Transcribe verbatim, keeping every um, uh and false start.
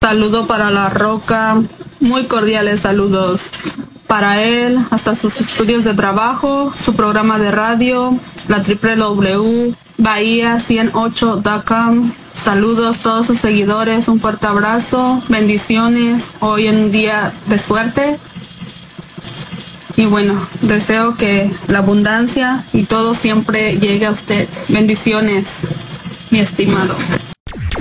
Saludo para La Roca, muy cordiales saludos para él, hasta sus estudios de trabajo, su programa de radio, la w w w punto bahía ciento ocho punto com. Saludos a todos sus seguidores, un fuerte abrazo, bendiciones, hoy en un día de suerte. Y bueno, deseo que la abundancia y todo siempre llegue a usted. Bendiciones, mi estimado.